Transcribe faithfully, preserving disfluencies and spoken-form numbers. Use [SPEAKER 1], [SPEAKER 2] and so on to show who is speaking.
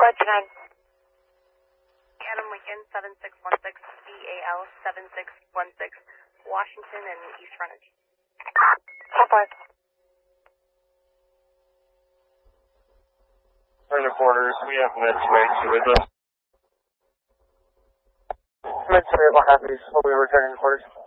[SPEAKER 1] nine.
[SPEAKER 2] Adam Lincoln, seven six one six, D A L seven six one six, Washington and East Frontage.
[SPEAKER 1] ten five.
[SPEAKER 3] Turn the quarters, we have mid-space with us.
[SPEAKER 1] Mid-space, one half east, we'll be returning quarters.